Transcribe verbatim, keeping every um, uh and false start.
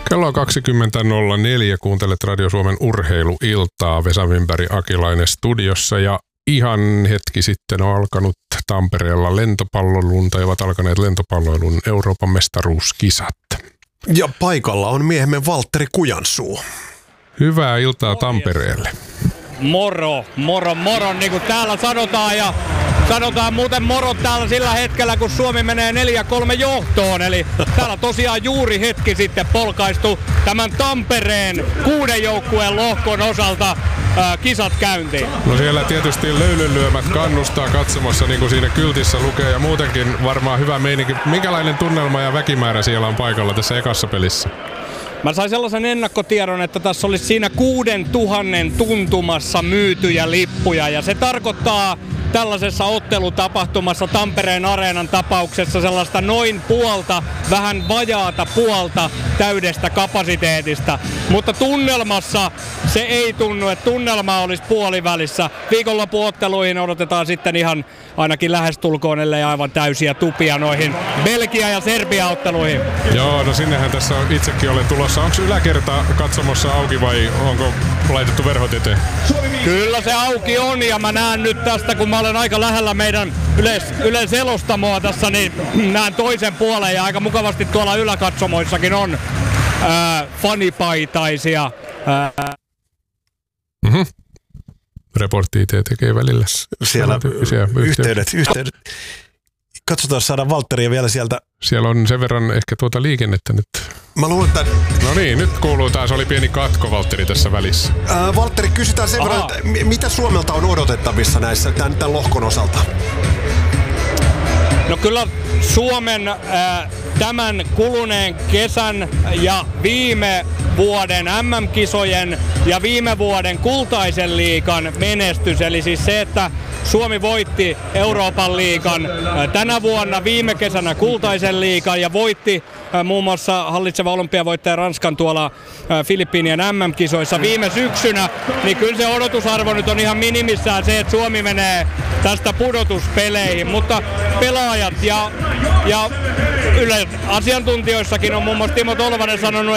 Kello on kaksikymmentä nolla neljä, kuuntelet Radio Suomen urheiluiltaa. Vesa Wimberg, Akilainen studiossa ja ihan hetki sitten on alkanut Tampereella lentopalloilun tai ovat alkaneet lentopalloilun Euroopan mestaruuskisat. Ja paikalla on miehemme Valtteri Kujansuu. Hyvää iltaa Tampereelle. Moro, moro, moro, niin kuin täällä sanotaan ja sanotaan muuten morot täällä sillä hetkellä, kun Suomi menee neljä kolme johtoon. Eli täällä tosiaan juuri hetki sitten polkaistu tämän Tampereen kuuden joukkueen lohkon osalta ää, kisat käyntiin. No siellä tietysti löylynlyömät kannustaa katsomassa, niin kuin siinä kyltissä lukee, ja muutenkin varmaan hyvä meininki. Minkälainen tunnelma ja väkimäärä siellä on paikalla tässä ekassa pelissä? Mä sain sellaisen ennakkotiedon, että tässä olisi siinä kuuden tuhannen tuntumassa myytyjä lippuja ja se tarkoittaa tällaisessa ottelutapahtumassa Tampereen Areenan tapauksessa sellaista noin puolta, vähän vajaata puolta täydestä kapasiteetista. Mutta tunnelmassa se ei tunnu, että tunnelma olisi puolivälissä. Viikonloppuotteluihin odotetaan sitten ihan ainakin lähestulkoon, ellei aivan täysiä tupia noihin Belgia- ja Serbia-otteluihin. Joo, no sinnehän tässä itsekin olen tulossa. Onko yläkerta katsomossa auki vai onko laitettu verhot eteen? Kyllä se auki on ja mä näen nyt tästä, kun mä olen aika lähellä meidän yleis, yleiselostamoa tässä, niin näen toisen puolen ja aika mukavasti tuolla yläkatsomoissakin on ää, fanipaitaisia. Ää. Mm-hmm. Reportti I T tekee välillä. Siellä yhteydet, yhteydet. Katsotaan, saadaan Valtteria vielä sieltä. Siellä on sen verran ehkä tuota liikennettä nyt. Mä luulen, että... No niin, nyt kuuluu taas, oli pieni katko Valtteri tässä välissä. Äh, Valtteri, kysytään sen Aha. verran, että mitä Suomelta on odotettavissa näissä tämän, tämän lohkon osalta? No kyllä Suomen äh, tämän kuluneen kesän ja viime vuoden M M-kisojen ja viime vuoden kultaisen liigan menestys, eli siis se, että Suomi voitti Euroopan liigan äh, tänä vuonna, viime kesänä kultaisen liigan ja voitti äh, muun muassa hallitseva olympiavoittaja Ranskan tuolla äh, Filippiinien M M-kisoissa viime syksynä, niin kyllä se odotusarvo nyt on ihan minimissään se, että Suomi menee tästä pudotuspeleihin, mutta pelaajat ja, ja yle asiantuntijoissakin on muun muassa Timo Tolvanen sanonut,